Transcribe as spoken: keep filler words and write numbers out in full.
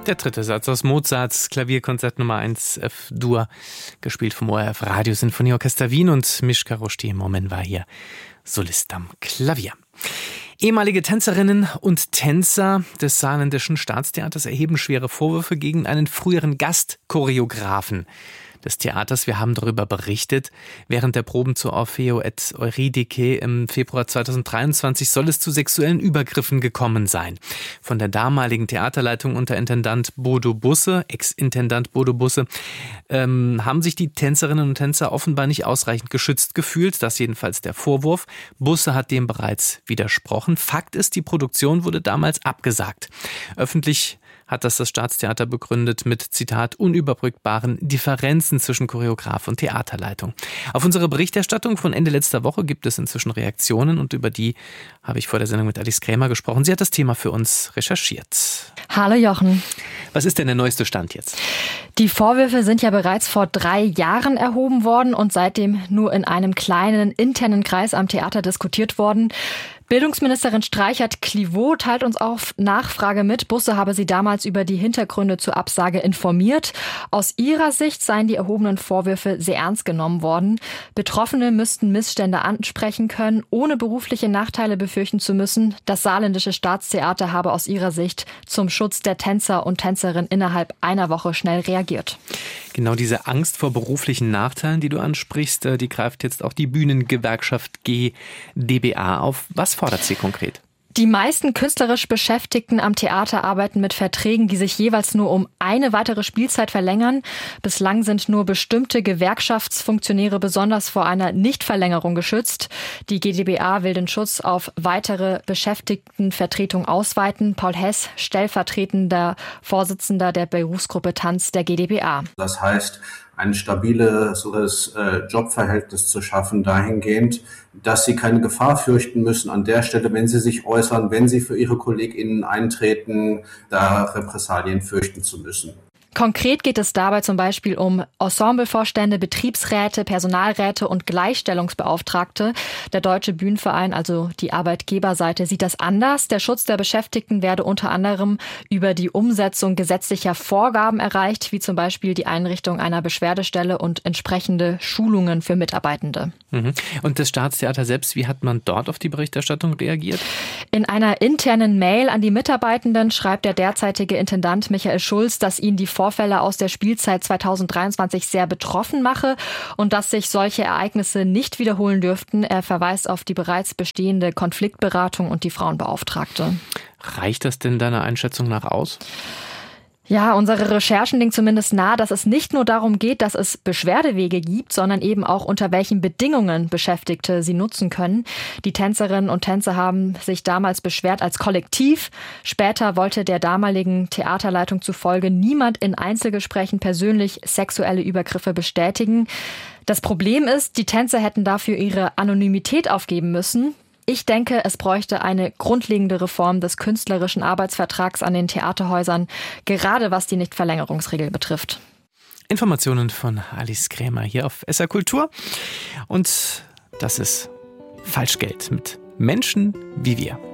Der dritte Satz aus Mozarts Klavierkonzert Nummer eins F-Dur, gespielt vom O R F Radiosinfonieorchester Wien, und Mischka Rosti Momen war hier Solist am Klavier. Ehemalige Tänzerinnen und Tänzer des Saarländischen Staatstheaters erheben schwere Vorwürfe gegen einen früheren Gastchoreografen des Theaters. Wir haben darüber berichtet. Während der Proben zu Orfeo et Eurydike im Februar zweitausenddreiundzwanzig soll es zu sexuellen Übergriffen gekommen sein. Von der damaligen Theaterleitung unter Intendant Bodo Busse, Ex-Intendant Bodo Busse, ähm, haben sich die Tänzerinnen und Tänzer offenbar nicht ausreichend geschützt gefühlt. Das jedenfalls der Vorwurf. Busse hat dem bereits widersprochen. Fakt ist, die Produktion wurde damals abgesagt. Öffentlich hat das das Staatstheater begründet mit, Zitat, unüberbrückbaren Differenzen zwischen Choreograf und Theaterleitung. Auf unsere Berichterstattung von Ende letzter Woche gibt es inzwischen Reaktionen, und über die habe ich vor der Sendung mit Alice Krämer gesprochen. Sie hat das Thema für uns recherchiert. Hallo Jochen. Was ist denn der neueste Stand jetzt? Die Vorwürfe sind ja bereits vor drei Jahren erhoben worden und seitdem nur in einem kleinen internen Kreis am Theater diskutiert worden. Bildungsministerin Streichert-Clivaux teilt uns auf Nachfrage mit, Busse habe sie damals über die Hintergründe zur Absage informiert. Aus ihrer Sicht seien die erhobenen Vorwürfe sehr ernst genommen worden. Betroffene müssten Missstände ansprechen können, ohne berufliche Nachteile befürchten zu müssen. Das Saarländische Staatstheater habe aus ihrer Sicht zum Schutz der Tänzer und Tänzerinnen innerhalb einer Woche schnell reagiert. Genau diese Angst vor beruflichen Nachteilen, die du ansprichst, die greift jetzt auch die Bühnengewerkschaft G d B A auf. Was fordert sie konkret? Die meisten künstlerisch Beschäftigten am Theater arbeiten mit Verträgen, die sich jeweils nur um eine weitere Spielzeit verlängern. Bislang sind nur bestimmte Gewerkschaftsfunktionäre besonders vor einer Nichtverlängerung geschützt. Die G d B A will den Schutz auf weitere Beschäftigtenvertretung ausweiten. Paul Hess, stellvertretender Vorsitzender der Berufsgruppe Tanz der G d B A. Das heißt, ein stabiles äh, Jobverhältnis zu schaffen, dahingehend, dass sie keine Gefahr fürchten müssen an der Stelle, wenn sie sich äußern, wenn sie für ihre KollegInnen eintreten, da Repressalien fürchten zu müssen. Konkret geht es dabei zum Beispiel um Ensemblevorstände, Betriebsräte, Personalräte und Gleichstellungsbeauftragte. Der Deutsche Bühnenverein, also die Arbeitgeberseite, sieht das anders. Der Schutz der Beschäftigten werde unter anderem über die Umsetzung gesetzlicher Vorgaben erreicht, wie zum Beispiel die Einrichtung einer Beschwerdestelle und entsprechende Schulungen für Mitarbeitende. Mhm. Und das Staatstheater selbst, wie hat man dort auf die Berichterstattung reagiert? In einer internen Mail an die Mitarbeitenden schreibt der derzeitige Intendant Michael Schulz, dass ihn die Vorfälle aus der Spielzeit zweitausenddreiundzwanzig sehr betroffen mache und dass sich solche Ereignisse nicht wiederholen dürften. Er verweist auf die bereits bestehende Konfliktberatung und die Frauenbeauftragte. Reicht das denn deiner Einschätzung nach aus? Ja, unsere Recherchen legen zumindest nahe, dass es nicht nur darum geht, dass es Beschwerdewege gibt, sondern eben auch unter welchen Bedingungen Beschäftigte sie nutzen können. Die Tänzerinnen und Tänzer haben sich damals beschwert als Kollektiv. Später wollte der damaligen Theaterleitung zufolge niemand in Einzelgesprächen persönlich sexuelle Übergriffe bestätigen. Das Problem ist, die Tänzer hätten dafür ihre Anonymität aufgeben müssen. Ich denke, es bräuchte eine grundlegende Reform des künstlerischen Arbeitsvertrags an den Theaterhäusern, gerade was die Nichtverlängerungsregel betrifft. Informationen von Alice Krämer hier auf S R Kultur. Und das ist Falschgeld mit Menschen wie wir.